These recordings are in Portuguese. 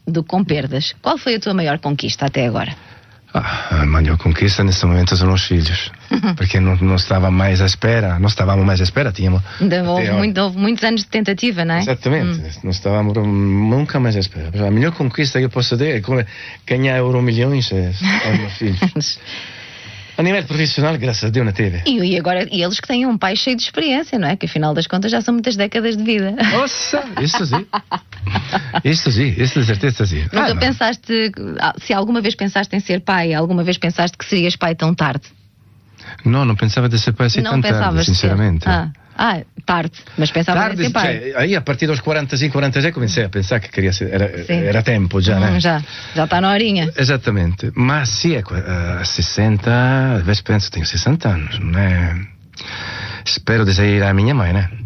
do que com perdas. Qual foi a tua maior conquista até agora? A maior conquista nesse momento são os filhos, porque não estava mais à espera, não estávamos mais à espera, tínhamos... Houve muitos anos de tentativa, não é? Exatamente, não estávamos nunca mais à espera. A melhor conquista que eu posso ter é ganhar Euromilhões aos meus filhos. A nível profissional, graças a Deus, não teve. E agora, e eles que têm um pai cheio de experiência, não é? Que afinal das contas já são muitas décadas de vida. Nossa, isso sim. Isso de certeza sim. Nunca pensaste, se alguma vez pensaste em ser pai, alguma vez pensaste que serias pai tão tarde? Não pensava de ser pai assim tão tarde, sinceramente. Tarde, mas pensava em ser pai. Aí a partir dos 45, 46 comecei a pensar que queria ser, era tempo já, né? Já está na horinha. Exatamente, mas sim, a 60, às vezes penso, tenho 60 anos, não é? Espero de sair a minha mãe, né?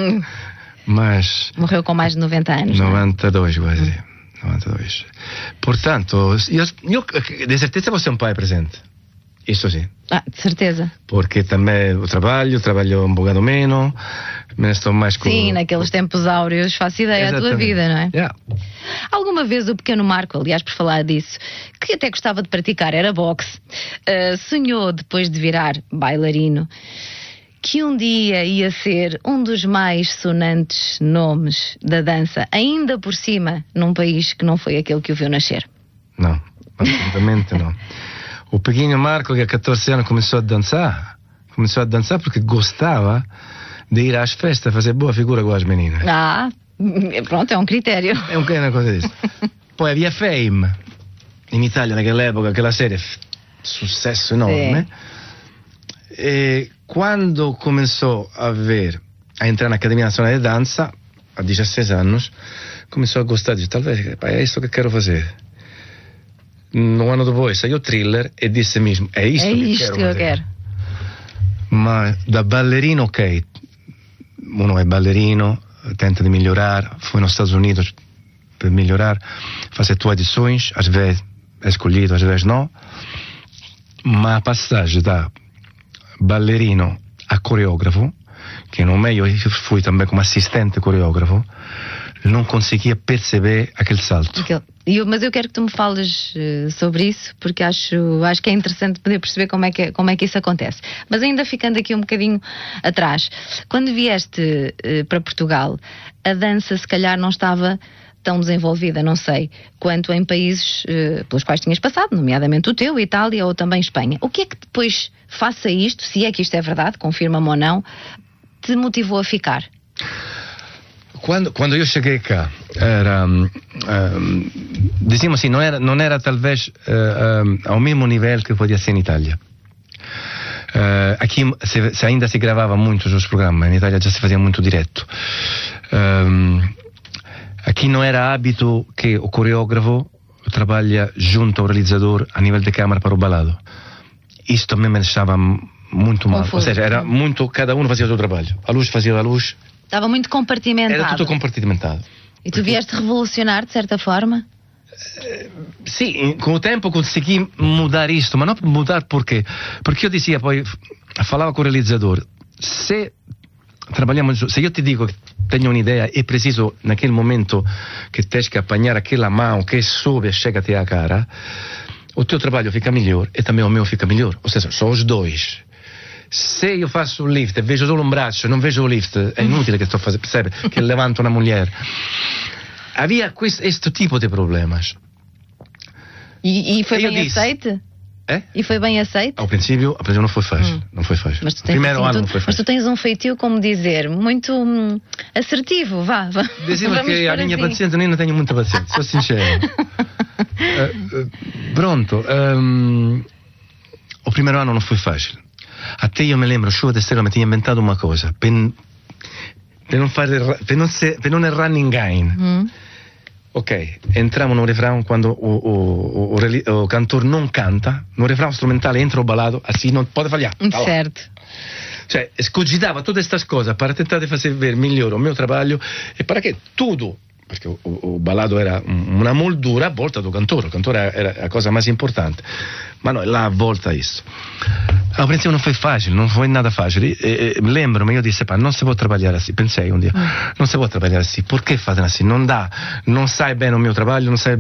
Mas... Morreu com mais de 90 anos, 92, quase. 92. Portanto, eu de certeza vou ser um pai presente. Isso sim. De certeza. Porque também o trabalho um bocado menos, mas estou mais com... Sim, naqueles tempos áureos, faço ideia da tua vida, não é? Yeah. Alguma vez o pequeno Marco, aliás, por falar disso, que até gostava de praticar, era boxe, sonhou, depois de virar bailarino, que um dia ia ser um dos mais sonantes nomes da dança, ainda por cima, num país que não foi aquele que o viu nascer? Não, absolutamente não. O pequeno Marco, que a 14 anos começou a dançar porque gostava de ir às festas, fazer boa figura com as meninas. Pronto, é um critério. É uma coisa disso. Poi havia Fame, in Italia naquela época, aquela série, sucesso enorme. E quando começou a entrar na Academia Nacional de Dança, a 16 anos, começou a gostar de talvez, é isso que quero fazer. No ano dopo saiu Thriller e disse mesmo, é isto que eu quero. Mas da ballerino, ok, uno é ballerino, tenta de melhorar, foi nos Estados Unidos para melhorar, fazer tuas audições, às vezes é escolhido, às vezes não, mas a passagem da ballerino a coreógrafo, que no meio eu fui também como assistente coreógrafo, não conseguia perceber aquele salto. Mas eu quero que tu me fales sobre isso, porque acho que é interessante poder perceber como é que isso acontece. Mas ainda ficando aqui um bocadinho atrás, quando vieste para Portugal, a dança se calhar não estava tão desenvolvida, não sei, quanto em países pelos quais tinhas passado, nomeadamente o teu, Itália ou também Espanha. O que é que depois, face a isto, se é que isto é verdade, confirma-me ou não, te motivou a ficar? Quando eu cheguei cá, era, dizíamos assim, não era talvez ao mesmo nível que podia ser em Itália. Aqui ainda se gravava muito os programas, em Itália já se fazia muito direto. Aqui não era hábito que o coreógrafo trabalha junto ao realizador a nível de câmara para o balado. Isso também me deixava muito mal. Ou seja, era muito, cada um fazia o seu trabalho. A luz fazia a luz. Estava muito compartimentado. Era tudo compartimentado. E tu vieste revolucionar, de certa forma? Sim, com o tempo consegui mudar isto, mas não mudar porque eu dizia, poi, falava com o realizador, se eu te digo que tenho uma ideia e preciso naquele momento que tens que apanhar aquela mão que sobe e chega até a cara, o teu trabalho fica melhor e também o meu fica melhor, ou seja, são os dois. Se eu faço o lift e vejo solo um braço, não vejo o lift, é inutile que estou fazendo, percebe? Que levanto uma mulher. Havia este tipo de problemas. E foi bem aceite? E foi bem aceite? Ao princípio não foi fácil. Não foi fácil. Mas tu tens, primeiro ano não foi fácil. Mas tu tens um feitio, como dizer, muito assertivo, vá. Dizemos que a minha paciente, nem não tenho muita paciência, sou sincero. Pronto. O primeiro ano não foi fácil. Até eu me lembro, Show de Stella mi tinha inventato uma coisa per non errar ninguém. Ok, entriamo no refrão quando o cantor não canta, no refrão strumentale entra o balado, assim não pode falhar. Certo. Cioè, escogitava todas estas coisas para tentar fazer ver melhor o meu trabalho e para que tudo, perché o balado era una moldura a volta do cantor, o cantor era a cosa mais importante, ma no, lá volta isso. Ao princípio não foi fácil, não foi nada fácil. Lembro-me, eu disse, não se può trabalhar assim. Pensei um dia, não se può trabalhar assim, por que fazem assim? Não dá, não sai bem o meu trabalho, não sai